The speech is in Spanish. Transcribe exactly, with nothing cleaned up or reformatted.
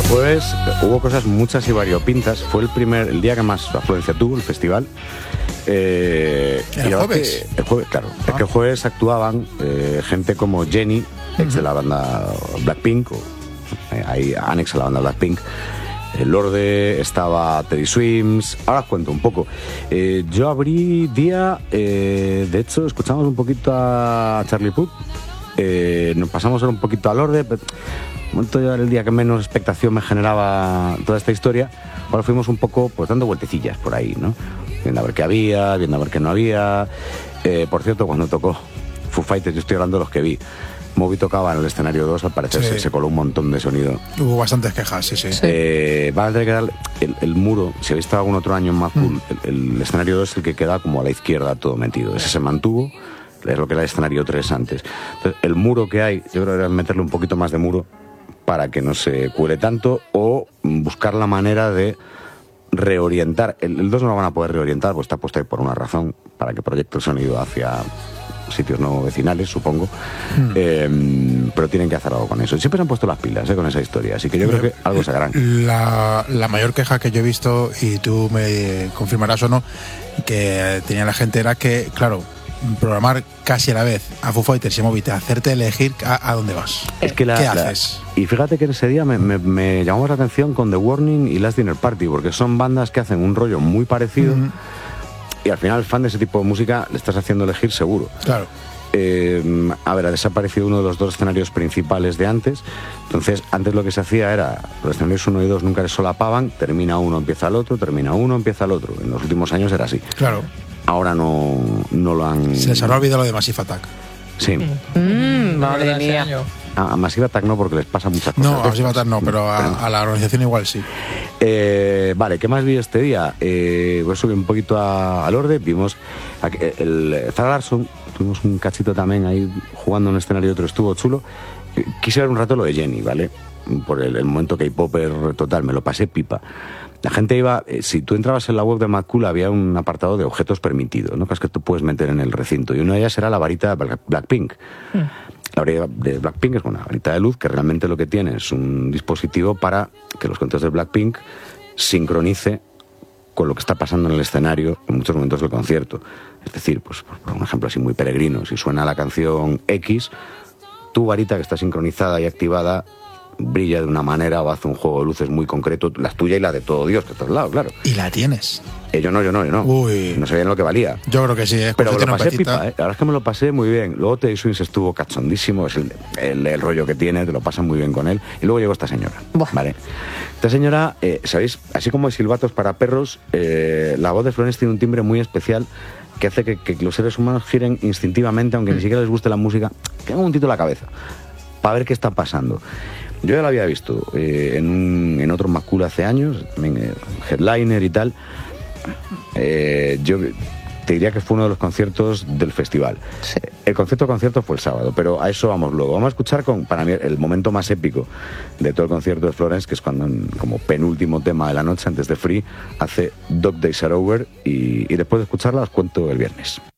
jueves hubo cosas muchas y variopintas. Fue el primer, el día que más afluencia tuvo el festival. Eh, ¿El jueves? Que, el jueves, claro. Ah. Es que el jueves actuaban eh, gente como Jenny, ex uh-huh. de la banda Blackpink, o, eh, ahí Annex a la banda Blackpink. El Lorde, estaba Teddy Swims. Ahora os cuento un poco. Eh, yo abrí día, eh, de hecho, escuchamos un poquito a Charlie Puth. Eh, nos pasamos un poquito al Lorde. Pero, momento ya era el día que menos expectación me generaba toda esta historia. Ahora fuimos un poco pues dando vueltecillas por ahí, ¿no? Viendo a ver qué había, viendo a ver qué no había. Eh, por cierto, cuando tocó Foo Fighters, yo estoy hablando de los que vi. Moby tocaba en el escenario dos, al parecer sí. se, se coló un montón de sonido. Hubo bastantes quejas, sí, sí. Eh, van a tener que dar el, el muro, si habéis estado algún otro año en Mad Cool, mm. el, el escenario dos es el que queda como a la izquierda todo metido. Ese se mantuvo, es lo que era el escenario tres antes. Entonces, el muro que hay, yo creo que era meterle un poquito más de muro para que no se cuele tanto, o buscar la manera de reorientar. El, el dos no lo van a poder reorientar, pues está puesto ahí por una razón, para que proyecte el sonido hacia sitios no vecinales, supongo, mm. eh, pero tienen que hacer algo con eso. Siempre se han puesto las pilas eh, con esa historia, así que yo creo que algo se harán. La, la mayor queja que yo he visto, y tú me confirmarás o no, que tenía la gente era que, claro, programar casi a la vez a Foo Fighters y a Moby, hacerte elegir a, a dónde vas. Es que la, ¿Qué la, haces? Y fíjate que ese día me, me, me llamó la atención con The Warning y Last Dinner Party, porque son bandas que hacen un rollo muy parecido. Mm. Y al final, fan de ese tipo de música, le estás haciendo elegir seguro. Claro. Eh, a ver, ha desaparecido uno de los dos escenarios principales de antes. Entonces, antes lo que se hacía era, los escenarios uno y dos nunca se solapaban, termina uno, empieza el otro, termina uno, empieza el otro. En los últimos años era así. Claro. Ahora no, no lo han... Se les habrá olvidado lo de Massive Attack. Sí. Mm, madre mía. A, a Massive Attack no, porque les pasa muchas cosas. No, a Massive Attack no, pero a, a la organización igual sí. Eh, vale, ¿qué más vi este día? Eh, pues subí un poquito a, al Lorde, vimos a, el Zara Larsson, tuvimos un cachito también ahí jugando en un escenario y otro, estuvo chulo. Quise ver un rato lo de Jenny, ¿vale? Por el, el momento K-popper total, me lo pasé pipa. La gente iba, eh, si tú entrabas en la web de Mad Cool, había un apartado de objetos permitidos, ¿no? Que es que tú puedes meter en el recinto, y una de ellas era la varita de Blackpink. Mm. La varita de Blackpink es una varita de luz que realmente lo que tiene es un dispositivo para que los conciertos de Blackpink sincronice con lo que está pasando en el escenario en muchos momentos del concierto. Es decir, pues por un ejemplo así muy peregrino, si suena la canción X, tu varita que está sincronizada y activada brilla de una manera o hace un juego de luces muy concreto, la tuya y la de todo Dios, que está al lado, claro. ¿Y la tienes? Eh, yo no, yo no, yo no. Uy. No sabía en lo que valía. Yo creo que sí, ¿eh? Pero me lo pasé pipa, ¿eh? La verdad es que me lo pasé muy bien. Luego Teddy Swims estuvo cachondísimo, es el, el, el rollo que tiene, te lo pasas muy bien con él. Y luego llegó esta señora, Buah. ¿vale? Esta señora, eh, ¿sabéis? Así como hay silbatos para perros, eh, la voz de Florence tiene un timbre muy especial que hace que, que los seres humanos giren instintivamente, aunque mm. ni siquiera les guste la música, que hagan un tito en la cabeza, para ver qué está pasando. Yo ya la había visto eh, en, un, en otro Mad Cool hace años, también, eh, headliner y tal. Eh, yo te diría que fue uno de los conciertos del festival. Sí. El concierto concierto fue el sábado, pero a eso vamos luego. Vamos a escuchar con, para mí, el momento más épico de todo el concierto de Florence, que es cuando, como penúltimo tema de la noche, antes de Free, hace Dog Days Are Over, y, y después de escucharla os cuento el viernes.